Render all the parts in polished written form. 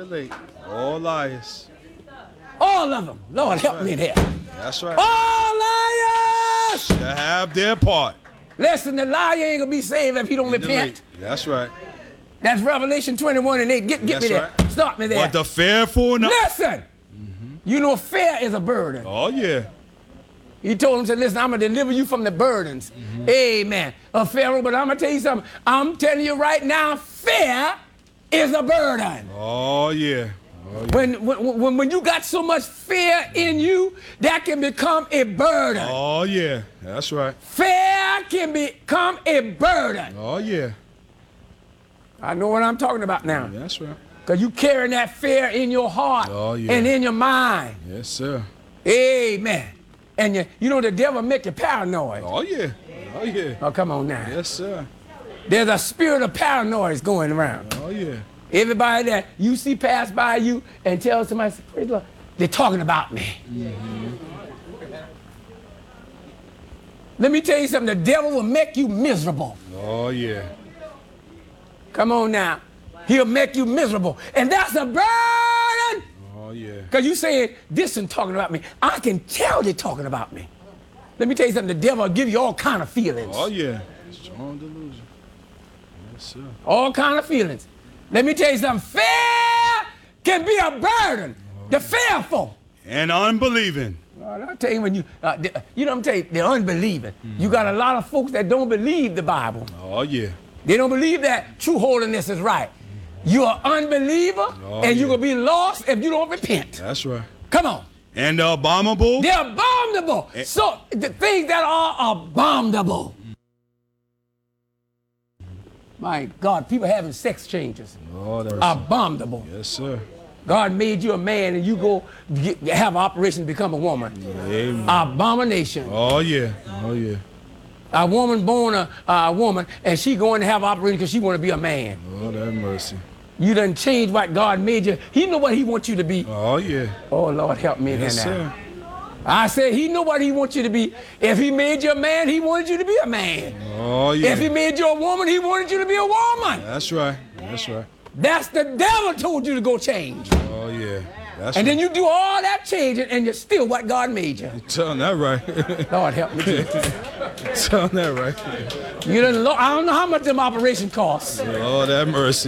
Annihilate all liars. All of them. Lord, help me there. That's right. All liars! To have their part. Listen, the liar ain't gonna be saved if he don't repent. That's right. That's Revelation 21:8. Get me there. Right. Stop me there. But the fearful not. Listen! You know, fear is a burden. Oh, yeah. He told him, said, listen, I'm going to deliver you from the burdens. Amen. Of Pharaoh, but I'm going to tell you something. I'm telling you right now, fear is a burden. Oh, yeah. Oh, yeah. When you got so much fear in you, that can become a burden. Oh, yeah. That's right. Fear can become a burden. Oh, yeah. I know what I'm talking about now. That's right. Because you carrying that fear in your heart and in your mind. Yes, sir. Amen. And you know the devil make you paranoid. Oh, yeah. Oh, yeah. Oh, come on now. Yes, sir. There's a spirit of paranoia going around. Oh, yeah. Everybody that you see pass by you and tell somebody, praise the Lord, they're talking about me. Let me tell you something, the devil will make you miserable. Oh, yeah. Come on now. He'll make you miserable. And that's a burden. Oh, yeah. Because you saying, this and talking about me. I can tell they're talking about me. Let me tell you something, the devil will give you all kind of feelings. Oh, yeah. Strong delusion. Yes, sir. All kind of feelings. Let me tell you something, fear can be a burden. The fearful. And unbelieving. Well, I'll tell you when you know what I'm telling you, they're unbelieving. You got a lot of folks that don't believe the Bible. Oh, yeah. They don't believe that true holiness is right. You're an unbeliever, and you're going to be lost if you don't repent. That's right. Come on. And the abominable. They're abominable. So the things that are abominable. My God, people having sex changes. Oh, that's abominable. Yes, sir. God made you a man, and you go have an operation to become a woman. Amen. Abomination. Oh, yeah. Oh, yeah. A woman born a woman, and she going to have an operation because she want to be a man. Lord have mercy. You done changed what God made you. He know what he wants you to be. Oh, yeah. Oh, Lord, help me Yes, there now. sir. I said he know what he wants you to be. If he made you a man, he wanted you to be a man. Oh, yeah. If he made you a woman, he wanted you to be a woman. That's right. That's right. That's the devil told you to go change. Oh, yeah. That's And right. then you do all that changing, and you're still what God made you. You're telling that right. Lord, help me. Telling that right. You done, I don't know how much them operation costs. Lord have mercy.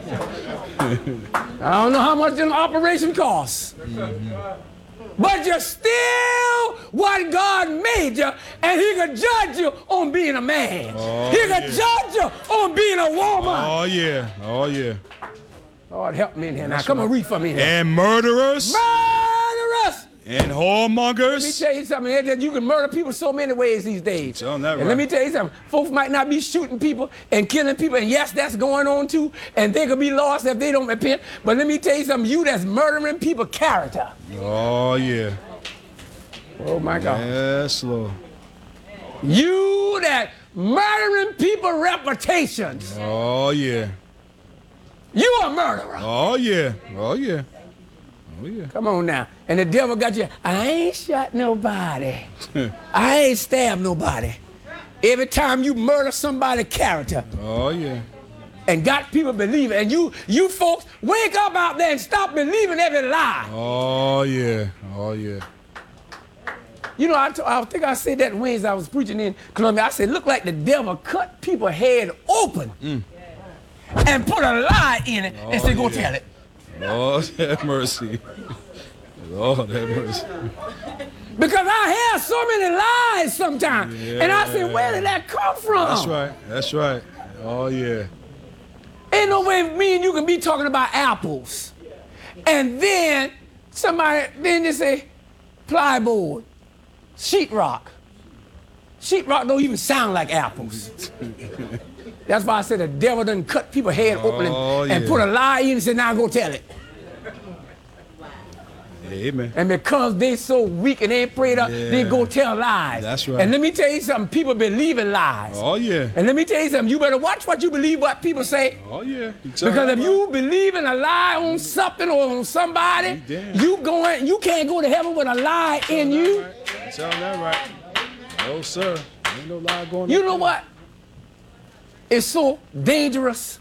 I don't know how much them operation costs. But you're still what God made you, and he can judge you on being a man. Oh, he can judge you on being a woman. Oh, yeah. Oh, yeah. Lord, help me in here now. Come on, read for me here. And murderers. Murderers. And Let me whoremongers. tell you something. You can murder people so many ways these days. Telling that And right. let me tell you something. Folks might not be shooting people and killing people. And yes, that's going on too. And they could be lost if they don't repent. But let me tell you something. You that's murdering people character. Oh, yeah. Oh, my God. Yes, Lord. You that murdering people reputations. Oh, yeah. You a murderer. Oh, yeah. Oh, yeah. Oh, yeah. Come on now. And the devil got you. I ain't shot nobody. I ain't stabbed nobody. Every time you murder somebody's character Oh, yeah. and got people believing, and you folks wake up out there and stop believing every lie. Oh, yeah. Oh, yeah. You know, I think I said that Wednesday I was preaching in Columbia. I said, look like the devil cut people's head open and put a lie in it and said, go tell it. Lord have mercy. Lord have mercy. Because I hear so many lies sometimes. Yeah. And I said, where did that come from? That's right. That's right. Oh, yeah. Ain't no way me and you can be talking about apples. And then then they say, plyboard, sheetrock. Sheetrock don't even sound like apples. That's why I said the devil done cut people's head open and put a lie in and said, now go tell it. Amen. And because they so weak and they ain't prayed up, they go tell lies. That's right. And let me tell you something, people believe in lies. Oh, yeah. And let me tell you something, you better watch what you believe, what people say. Oh, yeah. Because if you believe in a lie on something or on somebody, you can't go to heaven with a lie in you. Right. Tell that right. No, sir. Ain't no lie going on. You know what? It's so dangerous